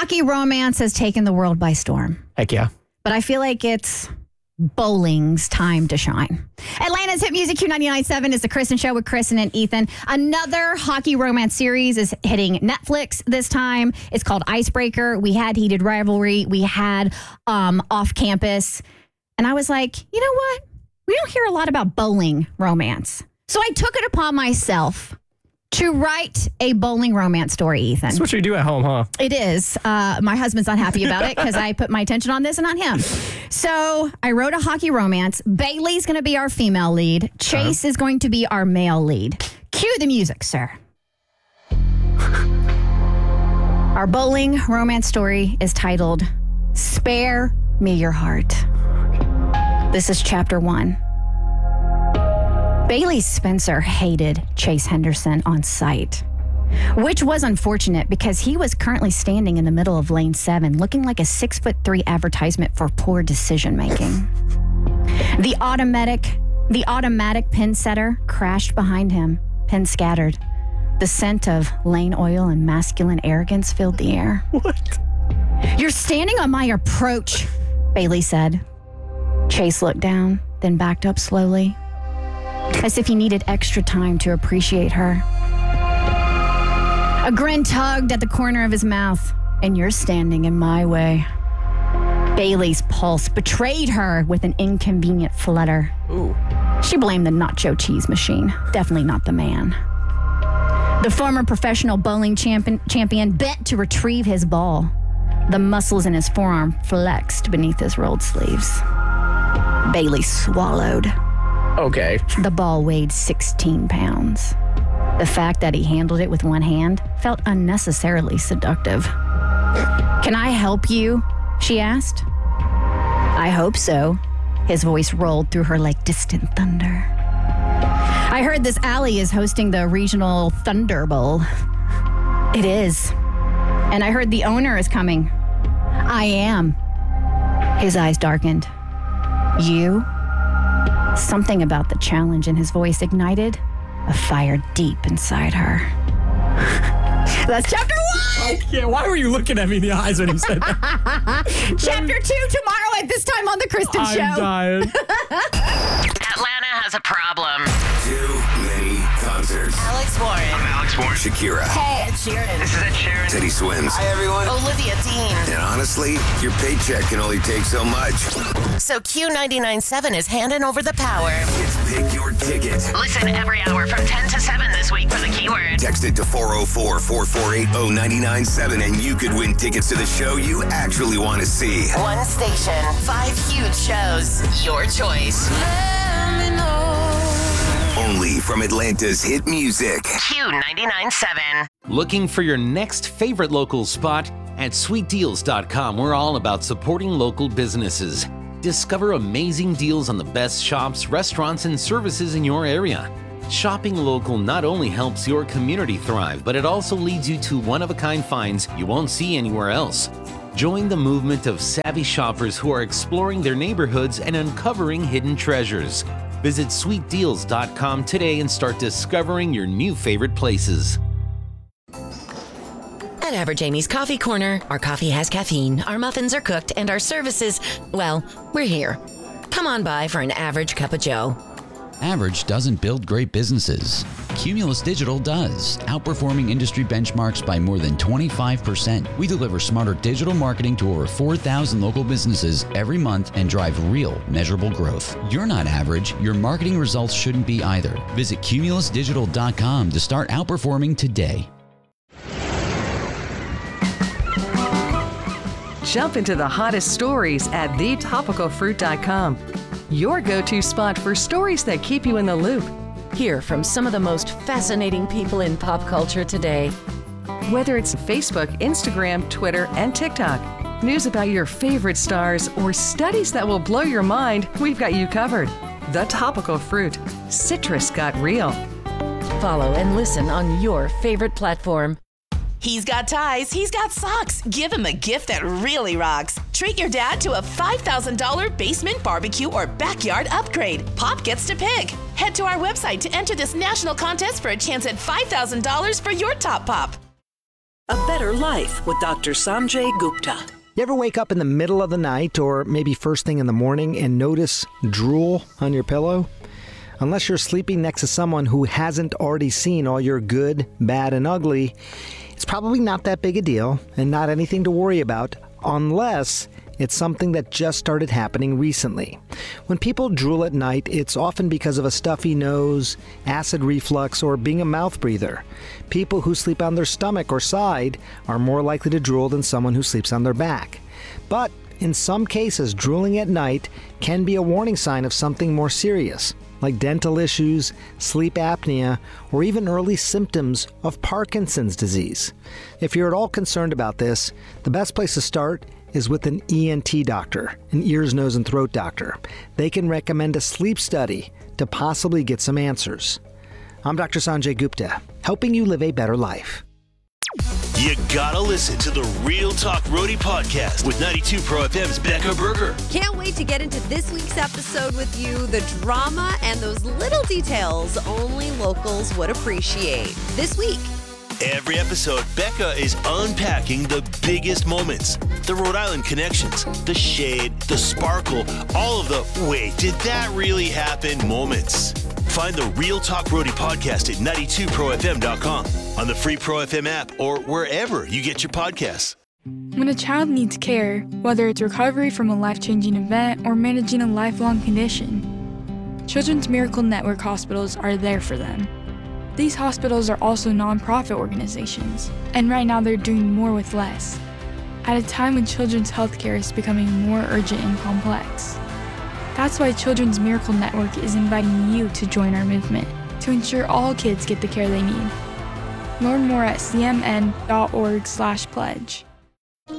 Hockey romance has taken the world by storm. Heck yeah. But I feel like it's bowling's time to shine. Atlanta's hit music Q99.7 is the Kristen Show with Kristen and Ethan. Another hockey romance series is hitting Netflix this time. It's called Icebreaker. We had Heated Rivalry. We had Off Campus. And I was like, you know what? We don't hear a lot about bowling romance. So I took it upon myself to write a bowling romance story, Ethan. That's what you do at home, huh? It is. My husband's not happy about it because I put my attention on this and on him. So I wrote a hockey romance. Bailey's going to be our female lead. Chase is going to be our male lead. Cue the music, sir. Our bowling romance story is titled Spare Me Your Heart. This is chapter 1. Bailey Spencer hated Chase Henderson on sight, which was unfortunate because he was currently standing in the middle of lane 7, looking like a 6'3" advertisement for poor decision-making. The automatic pin setter crashed behind him, pin scattered. The scent of lane oil and masculine arrogance filled the air. What? You're standing on my approach, Bailey said. Chase looked down, then backed up slowly, as if he needed extra time to appreciate her. A grin tugged at the corner of his mouth, and you're standing in my way. Bailey's pulse betrayed her with an inconvenient flutter. Ooh. She blamed the nacho cheese machine, definitely not the man. The former professional bowling champion bent to retrieve his ball. The muscles in his forearm flexed beneath his rolled sleeves. Bailey swallowed. Okay. The ball weighed 16 pounds. The fact that he handled it with one hand felt unnecessarily seductive. Can I help you? She asked. I hope so. His voice rolled through her like distant thunder. I heard this alley is hosting the regional Thunder Bowl. It is. And I heard the owner is coming. I am. His eyes darkened. You? Something about the challenge in his voice ignited a fire deep inside her. That's chapter 1! Yeah, why were you looking at me in the eyes when you said that? Chapter 2 tomorrow at this time on The Kristen Show. I'm dying. Atlanta has a problem. Too many concerts. Alex Warren. I'm Alex Warren. Shakira. Hey, Ed Sheeran. This is Ed Sheeran. Teddy Swims. Hi, everyone. Olivia Dean. And honestly, your paycheck can only take so much. So Q99.7 is handing over the power. It's Pick Your Ticket. Listen every hour from 10 to 7 this week for the keyword. Text it to 404-448-0997 and you could win tickets to the show you actually want to see. One station, 5 huge shows. Your choice. Only from Atlanta's hit music. Q99.7. Looking for your next favorite local spot? At sweetdeals.com, we're all about supporting local businesses. Discover amazing deals on the best shops, restaurants, and services in your area. Shopping local not only helps your community thrive, but it also leads you to one-of-a-kind finds you won't see anywhere else. Join the movement of savvy shoppers who are exploring their neighborhoods and uncovering hidden treasures. Visit sweetdeals.com today and start discovering your new favorite places. At Average Amy's Coffee Corner, our coffee has caffeine, our muffins are cooked, and our services, well, we're here. Come on by for an average cup of joe. Average doesn't build great businesses. Cumulus Digital does, outperforming industry benchmarks by more than 25%. We deliver smarter digital marketing to over 4,000 local businesses every month and drive real, measurable growth. You're not average. Your marketing results shouldn't be either. Visit cumulusdigital.com to start outperforming today. Jump into the hottest stories at thetopicalfruit.com. Your go-to spot for stories that keep you in the loop. Hear from some of the most fascinating people in pop culture today. Whether it's Facebook, Instagram, Twitter, and TikTok, news about your favorite stars, or studies that will blow your mind, we've got you covered. The Topical Fruit. Citrus got real. Follow and listen on your favorite platform. He's got ties, he's got socks. Give him a gift that really rocks. Treat your dad to a $5,000 basement barbecue or backyard upgrade. Pop gets to pick. Head to our website to enter this national contest for a chance at $5,000 for your top pop. A better better life with Dr. Sanjay Gupta. You ever wake up in the middle of the night or maybe first thing in the morning and notice drool on your pillow? Unless you're sleeping next to someone who hasn't already seen all your good, bad, and ugly, it's probably not that big a deal and not anything to worry about unless it's something that just started happening recently. When people drool at night, it's often because of a stuffy nose, acid reflux, or being a mouth breather. People who sleep on their stomach or side are more likely to drool than someone who sleeps on their back. But in some cases, drooling at night can be a warning sign of something more serious, like dental issues, sleep apnea, or even early symptoms of Parkinson's disease. If you're at all concerned about this, the best place to start is with an ENT doctor, an ears, nose, and throat doctor. They can recommend a sleep study to possibly get some answers. I'm Dr. Sanjay Gupta, helping you live a better life. You gotta listen to the Real Talk Roadie podcast with 92 Pro FM's Becca Berger. Can't wait to get into this week's episode with you. The drama and those little details only locals would appreciate. This week, every episode, Becca is unpacking the biggest moments, the Rhode Island connections, the shade, the sparkle, all of the wait, did that really happen moments. Find the Real Talk Roadie podcast at 92profm.com, on the free Pro FM app, or wherever you get your podcasts. When a child needs care, whether it's recovery from a life-changing event or managing a lifelong condition, Children's Miracle Network hospitals are there for them. These hospitals are also nonprofit organizations, and right now they're doing more with less, at a time when children's healthcare is becoming more urgent and complex. That's why Children's Miracle Network is inviting you to join our movement to ensure all kids get the care they need. Learn more at cmn.org/pledge.